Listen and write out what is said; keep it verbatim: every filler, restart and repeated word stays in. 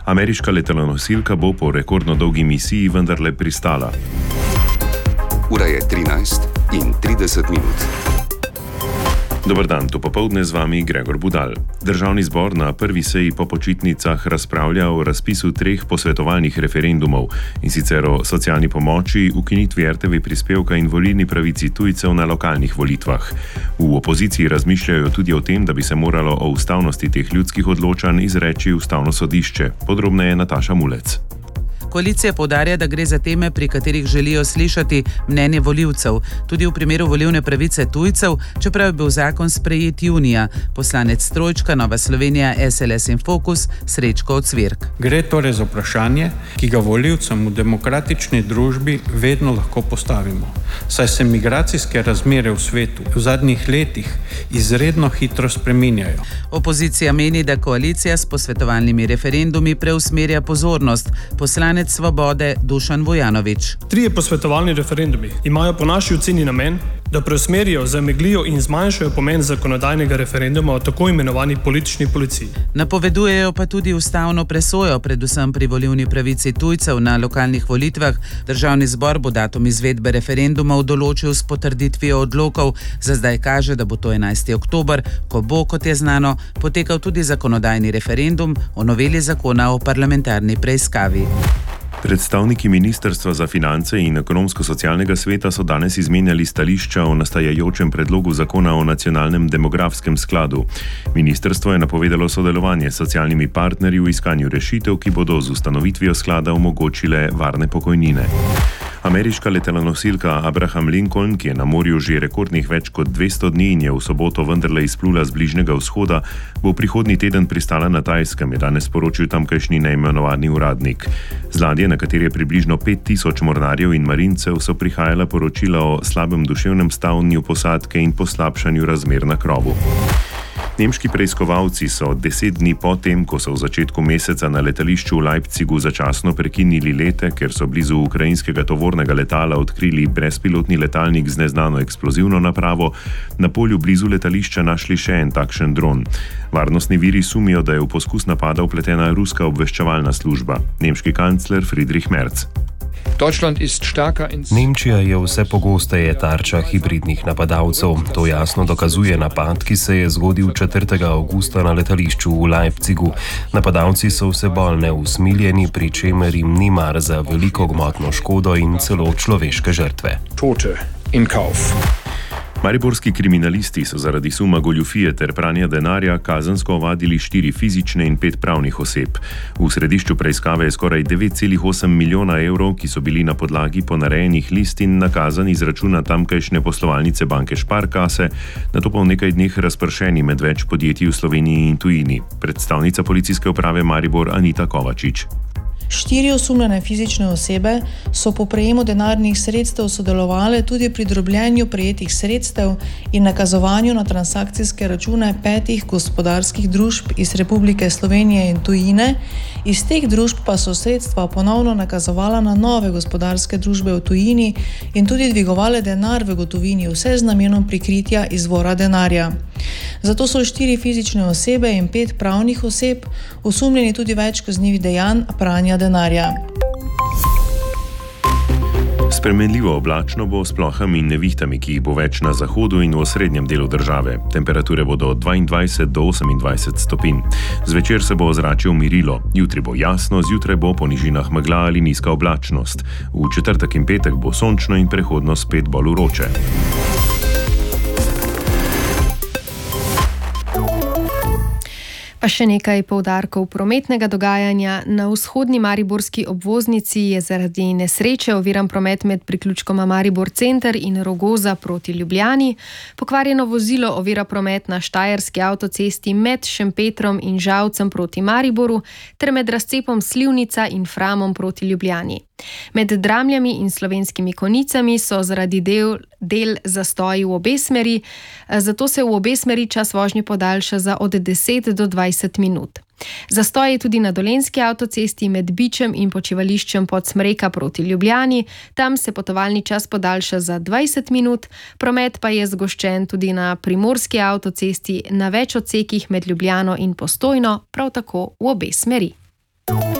Ameriška letalonosilka bo po rekordno dolgi misiji vendarle pristala. Ura je trinajst in trideset minut. Dober dan, to popoldne z vami Gregor Budal. Državni zbor na prvi seji po počitnicah razpravlja o razpisu treh posvetovalnih referendumov, in sicer o socialni pomoči, ukinitvi er te ve prispevka in volilni pravici tujcev na lokalnih volitvah. V opoziciji razmišljajo tudi o tem, da bi se moralo o ustavnosti teh ljudskih odločanj izreči ustavno sodišče. Podrobneje Nataša Mulec. Koalicija poudarja, da gre za teme, pri katerih želijo slišati mnenje volivcev, tudi v primeru volilne pravice tujcev, čeprav je bil zakon sprejet junija. Poslanec Trojčka, Nova Slovenija, es el es in Fokus, Srečko Ocvirk. Gre torej za vprašanje, ki ga volivcem v demokratični družbi vedno lahko postavimo, saj se migracijske razmere v svetu v zadnjih letih izredno hitro spreminjajo. Opozicija meni, da koalicija s posvetovalnimi referendumi preusmerja pozornost. Poslanec Svobode Dušan Vojanovič. Trije posvetovalni referendumi imajo po naši oceni namen, da preusmerijo, zameglijo in zmanjšajo pomen zakonodajnega referenduma o tako imenovani politični policiji. Napovedujejo pa tudi ustavno presojo, predvsem pri volilni pravici tujcev na lokalnih volitvah. Državni zbor bo datum izvedbe referendumov določil s potrditvijo odlokov. Za zdaj kaže, da bo to enajsti oktober, ko bo, kot je znano, potekal tudi zakonodajni referendum o noveli zakona o parlamentarni preiskavi. Predstavniki Ministrstva za finance in ekonomsko-socialnega sveta so danes izmenjali stališča o nastajajočem predlogu zakona o nacionalnem demografskem skladu. Ministrstvo je napovedalo sodelovanje s socialnimi partnerji v iskanju rešitev, ki bodo z ustanovitvijo sklada omogočile varne pokojnine. Ameriška letalonosilka Abraham Lincoln, ki je na morju že rekordnih več kot dvesto dni in je v soboto vendarle izplula z Bližnjega vzhoda, bo prihodnji teden pristala na Tajskem, je danes sporočil tamkajšnji neimenovani uradnik. Z ladje, na kateri je približno pet tisoč mornarjev in marincev, so prihajala poročila o slabem duševnem stanju posadke in poslabšanju razmer na krovu. Nemški preiskovalci so deset dni po tem, ko so v začetku meseca na letališču v Leipzigu začasno prekinili lete, ker so blizu ukrajinskega tovornega letala odkrili brezpilotni letalnik z neznano eksplozivno napravo, na polju blizu letališča našli še en takšen dron. Varnostni viri sumijo, da je v poskus napada vpletena ruska obveščevalna služba. Nemški kancler Friedrich Merz. Nemčija je vse pogosteje tarča hibridnih napadalcev. To jasno dokazuje napad, ki se je zgodil četrtega avgusta na letališču v Leipzigu. Napadalci so vse bolj neusmiljeni, pri čemer jim ni mar za veliko gmotno škodo in celo človeške žrtve. Mariborski kriminalisti so zaradi suma goljufije ter pranja denarja kazensko ovadili štiri fizične in pet pravnih oseb. V središču preiskave je skoraj devet celih osem milijona evrov, ki so bili na podlagi ponarejenih listin nakazani iz računa tamkajšnje poslovalnice banke Sparkasse, nato pa v nekaj dneh razpršeni med več podjetij v Sloveniji in tujini. Predstavnica policijske uprave Maribor Anita Kovačič. Štiri osumljene fizične osebe so po prejemu denarnih sredstev sodelovale tudi pri drobljenju prejetih sredstev in nakazovanju na transakcijske račune petih gospodarskih družb iz Republike Slovenije in tujine. Iz teh družb pa so sredstva ponovno nakazovala na nove gospodarske družbe v tujini in tudi dvigovale denar v gotovini, vse z namenom prikritja izvora denarja. Zato so štiri fizične osebe in pet pravnih oseb osumljeni tudi več kaznivih dejanj pranja denarja. Spremenljivo oblačno bo s plohami in nevihtami, ki jih bo več na zahodu in v osrednjem delu države. Temperature bodo od dvaindvajset do osemindvajset stopinj. Zvečer se bo ozračje umirilo. Jutri bo jasno, zjutraj bo po nižinah megla ali nizka oblačnost. V četrtek in petek bo sončno in prehodno spet bolj vroče. Pa še nekaj poudarkov prometnega dogajanja. Na vzhodni mariborski obvoznici je zaradi nesreče oviran promet med priključkoma Maribor Center in Rogoza proti Ljubljani. Pokvarjeno vozilo ovira promet na štajerski avtocesti med Šempetrom in Žalcem proti Mariboru ter med razcepom Slivnica in Framom proti Ljubljani. Med Dramljami in Slovenskimi Konjicami so zaradi del, del zastoji v obe smeri, zato se v obe smeri čas vožnje podaljša za od deset do dvajset minut. Zastoj je tudi na Dolenjski avtocesti med Bičem in počivališčem Podsmreka proti Ljubljani. Tam se potovalni čas podaljša za dvajset minut, promet pa je zgoščen tudi na Primorski avtocesti na več odsekih med Ljubljano in Postojno, prav tako v obe smeri.